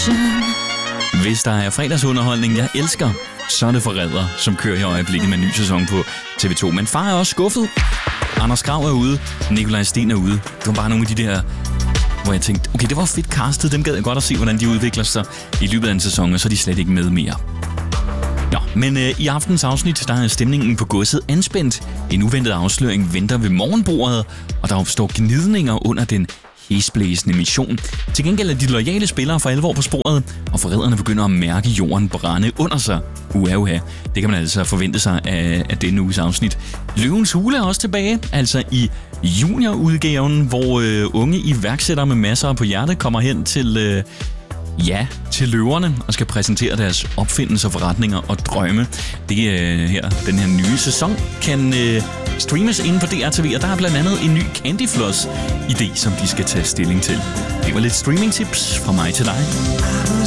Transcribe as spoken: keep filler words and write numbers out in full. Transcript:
Hvis der er fredagsunderholdning, jeg elsker, så er det Forræder, som kører i øjeblikket med en ny sæson på T V to. Men far er også skuffet. Anders Grav er ude, Nikolaj Sten er ude. Det var bare nogle af de der, hvor jeg tænkte, okay, det var fedt castet, dem gad jeg godt at se, hvordan de udvikler sig i løbet af en sæson, og så er de slet ikke med mere. Nå, men øh, i aftens afsnit, der er stemningen på godset anspændt. En uventet afsløring venter ved morgenbordet, og der opstår gnidninger under den hæsblæsende mission. Til gengæld er de loyale spillere for alvor på sporet, og forræderne begynder at mærke jorden brænde under sig. Uha, uha. Det kan man altså forvente sig af, af denne uges afsnit. Løvens Hule er også tilbage, altså i juniorudgaven, hvor øh, unge iværksættere med masser på hjertet kommer hen til... Øh, Ja, til løverne og skal præsentere deres opfindelser, forretninger og drømme. Det øh, her, den her nye sæson kan øh, streames inde på D R T V, og der er blandt andet en ny Candy Floss idé, som de skal tage stilling til. Det var lidt streaming tips fra mig til dig.